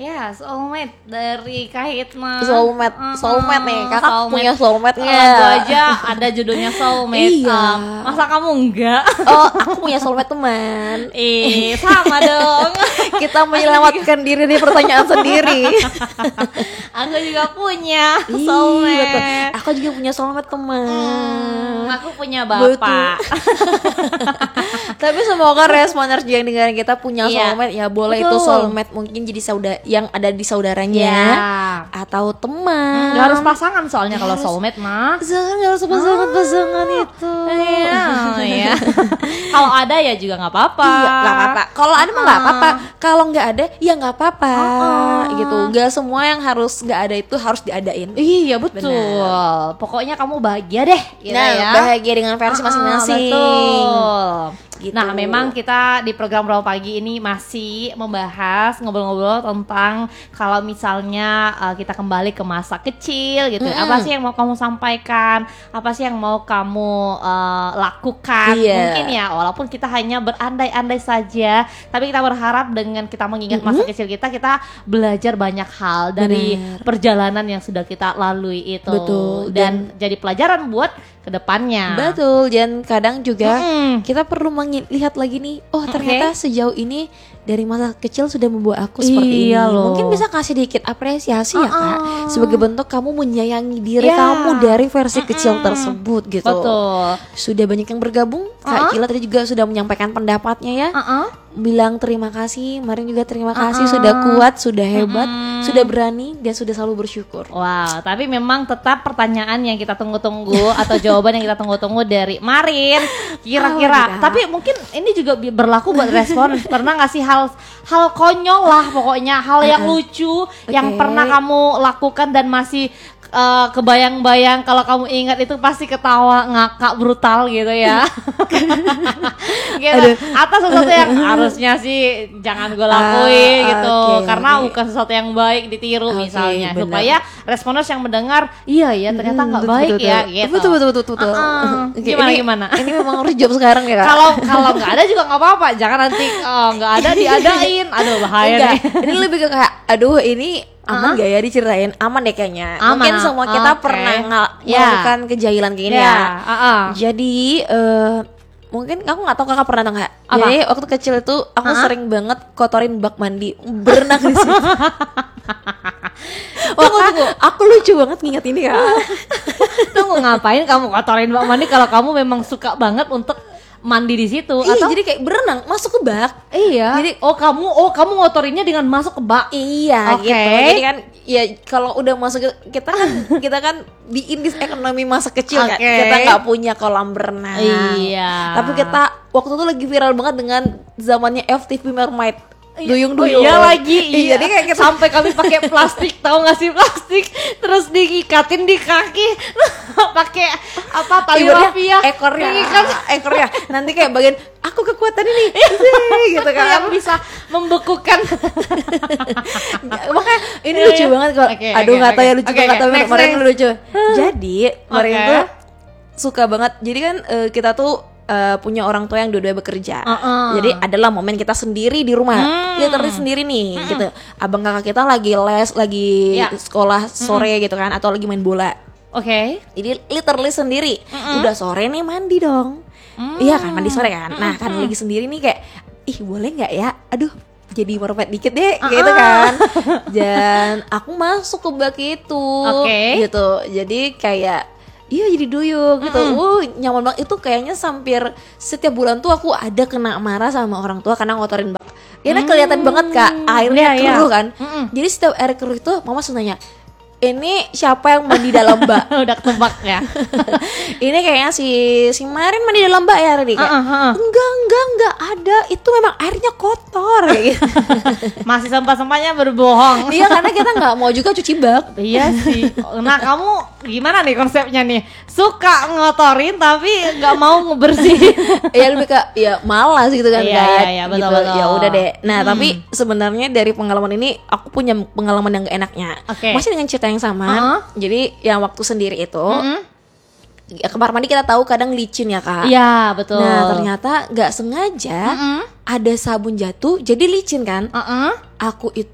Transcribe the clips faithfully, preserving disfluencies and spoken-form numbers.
Ya, soulmate dari Kak Hitma. Soulmate, uh-huh. soulmate nih. Kakak soulmate. punya soulmate nggak? Lagu aja ada judulnya soulmate. Iya. Um, masa kamu enggak? Oh, aku punya soulmate teman. Eh, sama dong. Kita menyelamatkan diri dari pertanyaan sendiri. Aku juga punya Ih, soulmate. betul. Aku juga punya soulmate teman. Hmm, aku punya bapak. Tapi semoga responders yang dengerin kita punya Iya. soulmate ya, boleh Betul. itu soulmate mungkin jadi saudara yang ada di saudaranya Ya. atau teman. Gak harus pasangan soalnya kalau Harus- soulmate mah. Jangan nggak harus pasangan-pasangan itu. Iya, iya. Kalau ada ya juga nggak apa-apa. Iya, nggak apa-apa. Kalau ada mah nggak apa-apa. Kalau nggak ada, ya nggak apa-apa. Uh-uh. Gitu. Nggak semua yang harus nggak ada itu harus diadain. Iya betul. Benar. Pokoknya kamu bahagia deh. Gitu Nah, ya. bahagia dengan versi Uh-uh, masing-masing. Betul. Gitu. Nah, memang kita di program Raw Pagi ini masih membahas ngobrol-ngobrol tentang kalau misalnya uh, kita kembali ke masa kecil gitu. Mm-mm. Apa sih yang mau kamu sampaikan? Apa sih yang mau kamu uh, lakukan? Iya. Mungkin ya, walaupun kita hanya berandai-andai saja, tapi kita berharap dengan kita mengingat masa kecil kita, kita belajar banyak hal dari Benar. perjalanan yang sudah kita lalui itu. Betul. Dan, jadi pelajaran buat kedepannya. Betul, dan kadang juga Mm-mm. kita perlu melihat lagi nih, oh Oke. ternyata sejauh ini dari masa kecil sudah membuat aku seperti Iya ini. loh. Mungkin bisa kasih dikit apresiasi ya Uh-uh. Kak, sebagai bentuk kamu menyayangi diri Yeah. kamu dari versi Mm-mm. kecil tersebut gitu. Betul. Sudah banyak yang bergabung, Uh-uh. Kak Cila tadi juga sudah menyampaikan pendapatnya ya. Uh-uh. Bilang terima kasih, Marin juga terima kasih, Uh-uh. sudah kuat, sudah hebat, Mm-mm. sudah berani, dan sudah selalu bersyukur. Wow, tapi memang tetap pertanyaan yang kita tunggu-tunggu atau jawaban yang kita tunggu-tunggu dari Marin. Kira-kira, Apa nih, Kak? tapi mungkin ini juga bi- berlaku buat respon. Pernah nggak sih hal hal konyol lah pokoknya, hal yang Uh-uh. lucu yang Oke. pernah kamu lakukan dan masih eh, kebayang-bayang kalau kamu ingat itu pasti ketawa ngakak brutal gitu ya. Gitu. Aduh. Atau sesuatu yang harusnya sih jangan gue lakuin Ah, gitu, oke, karena oke. bukan sesuatu yang baik ditiru Oke, misalnya, benar. supaya responders yang mendengar iya ya ternyata nggak Hmm, baik betul, ya betul. gitu. Betul betul betul betul. Uh-uh. Oke, Gimana ini- gimana? Ini memang harus jawab sekarang ya Kak. Kalau kalau nggak ada juga nggak apa-apa, jangan nanti oh, nggak ada diadain, aduh bahaya Enggak, nih. ini lebih ke kayak aduh ini aman Uh-huh. gak ya diceritain? Aman deh kayaknya. Aman. Mungkin semua kita Oke. pernah ngal- Ya. melakukan kejahilan kayak gini ya. uh-uh. Jadi eh, mungkin aku nggak tahu kakak pernah atau nggak. Apa? Jadi waktu kecil itu aku Uh-huh. sering banget kotorin bak mandi, berenang di situ. Tunggu, tunggu. Aku lucu banget nginget ini kak. Tunggu, ngapain kamu kotorin bak mandi kalau kamu memang suka banget untuk mandi di situ? Iya, Atau jadi kayak berenang masuk ke bak. iya. Jadi- oh kamu oh kamu ngotorinnya dengan masuk ke bak. Iya Oke. gitu. Jadi kan ya kalau udah masuk ke- kita kan kita kan di indis ekonomi masa kecil kan. Oke. Kita nggak punya kolam berenang. Iya. Tapi kita waktu itu lagi viral banget dengan zamannya F T V Mermaid. Duyung Oh duyung. iya lagi, iya. Jadi kayak kita sampai kami pakai plastik, tahu nggak sih plastik, terus diikatin di kaki, pakai apa tali ibaratnya rafia, ekornya diikat. ekornya nanti kayak bagian aku kekuatan ini gitu kan. yang bisa membekukan. Makanya ini Iya, lucu iya. banget kalau Oke, aduh oke, nggak tahu oke. ya lucu Oke, nggak oke. tahu Next, kemarin next. lucu. Jadi kemarin Oke. tuh suka banget. Jadi kan eh, kita tuh eh, punya orang tua yang dua-dua bekerja. Uh-uh. Jadi adalah momen kita sendiri di rumah. Hmm. Literally sendiri nih gitu. Abang kakak kita lagi les, lagi Ya. sekolah sore gitu kan, atau lagi main bola. Oke. Jadi literally sendiri. Udah sore nih mandi dong. Iya kan, mandi sore kan. Nah, kan lagi sendiri nih kayak ih boleh nggak ya? Aduh, jadi merpet dikit deh gitu kan. Dan aku masuk ke bak itu Oke. gitu. Jadi kayak iya jadi duyung gitu. Uh, nyaman banget itu kayaknya hampir setiap bulan tuh aku ada kena marah sama orang tua karena ngotorin bak. Ya nah, kelihatan banget Kak, airnya Iya, iya. keruh kan. Mm-mm. Jadi setiap air keruh itu mama suka nanya, "Ini siapa yang mandi dalam bak?" Udah ketebak ya. Ini kayaknya si si Marin mandi dalam bak ya tadi kayak, Uh-uh, uh-uh. enggak enggak enggak ada, itu memang airnya kotor kayak gitu. Masih sempat-sempatnya berbohong. Iya karena kita nggak mau juga cuci bak. Iya sih. Nah kamu gimana nih konsepnya nih? Suka ngotorin tapi nggak mau ngebersihin. Ya lebih ke ya malas gitu kan. Iya, Kak. iya, iya, betul, Gitu. betul. Ya udah deh. Nah Hmm. tapi sebenarnya dari pengalaman ini aku punya pengalaman yang gak enaknya. Oke. Masih dengan cerita yang sama. Uh-huh. Jadi yang waktu sendiri itu Mm-mm. ya, kamar mandi kita tahu kadang licin ya Kak. Iya betul. Nah ternyata nggak sengaja Mm-mm. ada sabun jatuh jadi licin kan. Uh-uh. Aku itu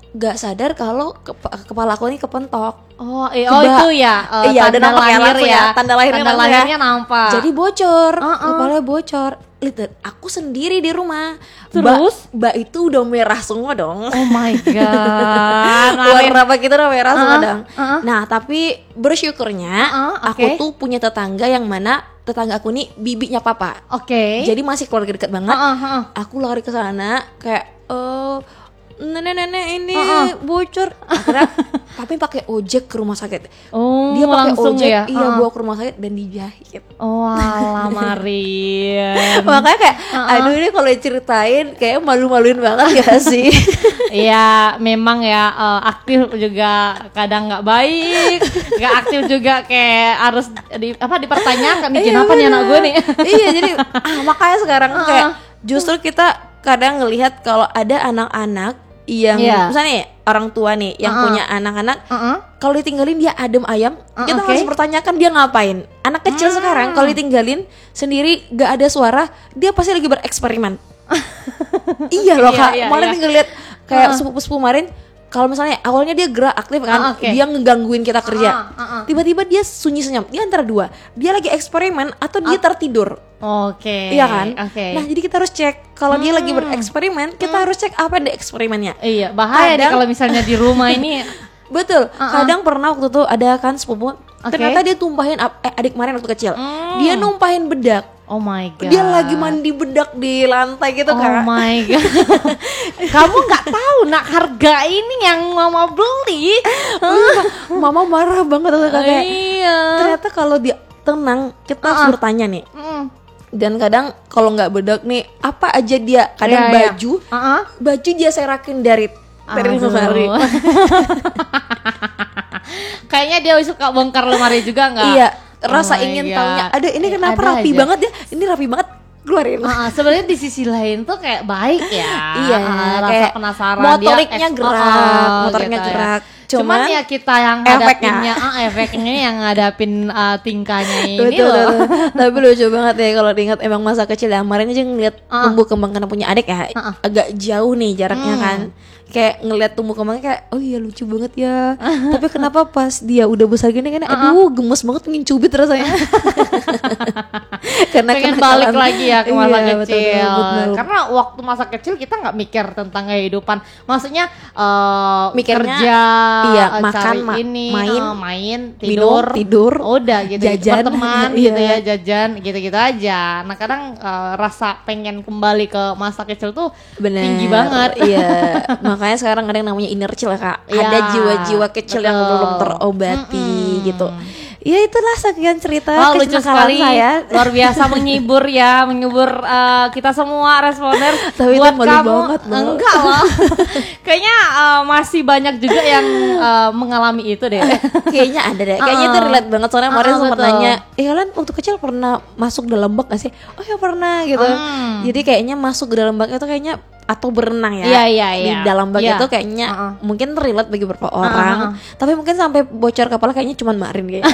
gak sadar kalau kepa- kepala aku ini kepentok. Oh, eh, oh Keba- itu ya, uh, iya, tanda udah nampak ya, lahir langsung ya, ya, tanda lahirnya tanda langsung ya. lahirnya nampak. Jadi bocor, Uh-uh. kepalanya bocor. Lihat, aku sendiri di rumah. Terus? Mbak, mbak itu udah merah semua dong. Oh my god, Marin. Warna kita udah merah semua Uh-uh. dong. Uh-uh. Nah, tapi bersyukurnya Uh-uh, aku oke. tuh punya tetangga yang mana tetangga aku nih bibinya papa. Oke. Jadi masih keluarga dekat banget. Uh-uh, uh-uh. Aku lari ke sana kayak eh nenek-nenek ini Uh-uh. bocor. Akhirnya papi pakai ojek ke rumah sakit. Oh, Dia pakai langsung ojek, ya. iya Uh-uh. bawa ke rumah sakit dan dijahit. Oh, alah Marin. Makanya kayak, aduh ini kalau diceritain kayak malu-maluin banget gak sih? Ya memang ya, eh, aktif juga kadang nggak baik, nggak aktif juga kayak harus di apa dipertanyakan nih Iya, kenapa nih anak gue nih. Iya jadi ah, makanya sekarang tuh kayak Uh-uh. justru kita kadang ngelihat kalau ada anak-anak yang Iya. misalnya nih, orang tua nih yang Uh-uh. punya anak-anak Uh-uh. kalau ditinggalin dia adem ayam, Uh, kita oke. harus pertanyakan dia ngapain. Anak kecil sekarang kalau ditinggalin sendiri gak ada suara, dia pasti lagi bereksperimen. Iya loh Iya, kak, iya, kemarin iya. tinggal lihat kayak Uh-uh. sepupu-sepupu kemarin. Kalau misalnya awalnya dia gerak aktif kan, Uh, oke. dia ngegangguin kita kerja. Uh, uh, uh. Tiba-tiba dia sunyi senyum. Dia antara dua. Dia lagi eksperimen atau dia tertidur. Oke. Iya kan? Oke. Nah, jadi kita harus cek kalau dia lagi bereksperimen, kita harus cek apa deh eksperimennya. Iya, bahaya nih Kadang- kalau misalnya di rumah ini. Betul. Uh-uh. Kadang pernah waktu itu ada kan sepupu, ternyata dia tumpahin ap- eh, adik kemarin waktu kecil. Hmm. Dia numpahin bedak. Oh my god. Dia lagi mandi bedak di lantai gitu Oh kan. my god. Kamu nggak tahu nak harga ini yang mama beli. Mama marah banget tuh kakek. Iya. Ternyata kalau dia tenang, kita harus Uh-uh. bertanya nih. Mm. Dan kadang kalau nggak bedak nih, apa aja dia kadang Iya, iya. baju, Uh-uh. baju dia serakin dari dari Aduh. lemari. Kayaknya dia suka bongkar lemari juga nggak? Iya, Oh rasa my ingin God. taunya. Ada ini Eh, kenapa ada rapi aja. banget ya? Ini rapi banget, keluarin. Uh, sebenarnya di sisi lain tuh kayak baik ya. Iya, Uh, rasa kayak penasaran motoriknya dia eks- gerak, uh, uh, motoriknya gitu ya. gerak. Cuman, Cuman ya kita yang efeknya. ngadapinnya, ah, efeknya yang ngadapin uh, tingkahnya ini Betul, loh. betul. Tapi lucu banget ya kalau diingat emang masa kecil ya. Kemarin aja ngeliat Uh. tumbuh kembang karena punya adik ya, Uh-uh. agak jauh nih jaraknya Hmm. kan. Kayak ngeliat tumbuh kembangnya kayak, oh iya lucu banget ya. Tapi kenapa pas dia udah besar gini kan, aduh gemes banget pengen cubit rasanya. Karena Pengen kenakalan. balik lagi ya ke masa Iya, betul, kecil. betul. Karena waktu masa kecil kita nggak mikir tentang kehidupan. Maksudnya eh, Mikirnya, kerja, iya, eh, makan, cari ma- ini, main, eh, main, minum, tidur, tidur, udah gitu. jajan. Berteman Iya. gitu ya, jajan, gitu-gitu aja. Nah kadang eh, rasa pengen kembali ke masa kecil tuh Bener, tinggi banget. Iya, makanya sekarang ada yang namanya inner chill ya, kak. Iya, Ada jiwa-jiwa kecil yang betul. belum terobati Mm-mm. gitu. Ya itulah sekian cerita Wah, lucu kecenakalan sekali, saya. luar biasa menghibur ya, menghibur eh, kita semua responer. Tapi itu Buat malu kamu, banget, Bel. enggak loh. Kayaknya eh, masih banyak juga yang eh, mengalami itu deh. Kayaknya ada deh. Kayaknya itu Uh-uh. relate banget soalnya kemarin Uh-uh, sempat betul. nanya, "Eh, kalian waktu kecil pernah masuk dalam bak gak sih?" Oh ya pernah gitu. Hmm. Jadi kayaknya masuk ke dalam bak itu kayaknya atau berenang ya. Iya, iya, Di iya. dalam bak Iya. itu kayaknya Uh-uh. mungkin relate bagi beberapa orang. Uh-uh. Tapi mungkin sampai bocor kepala kayaknya cuma Marin kayaknya.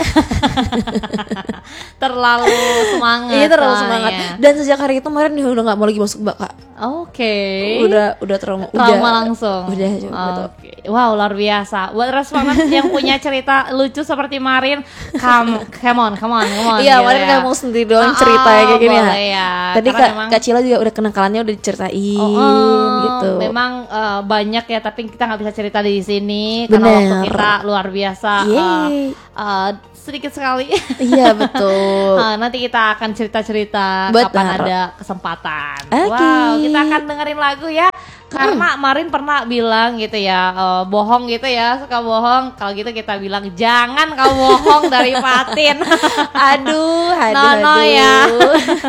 Terlalu semangat. Iya terlalu soalnya. semangat. Dan sejak hari itu Marin udah nggak mau lagi masuk bak, Kak. Oke. Udah udah trauma. Trauma udah, langsung. Udah, betul. Oke. Wow, luar biasa. Buat responden yang punya cerita lucu seperti Marin, come, come on, come on, come on. Iya, gitu Marin ya. nggak mau sendiri doang Ah, cerita ya kayak gini ya. boleh ya. Tadi Karena Kak, memang- Kak Cila juga udah kenakalannya udah diceritain Oh, oh, gitu. Memang eh, banyak ya, tapi kita nggak bisa cerita di sini karena Bener. waktu kita luar biasa. eh, Yeay. eh, sedikit sekali. Iya betul. Eh, nanti kita akan cerita-cerita Betul. kapan ada kesempatan. Oke. Wow, kita akan dengerin lagu ya. Karena Marin pernah bilang gitu ya, eh, bohong gitu ya, suka bohong. Kalau gitu kita bilang jangan kau bohong dari Fatin. Aduh, aduh, Nono aduh. ya.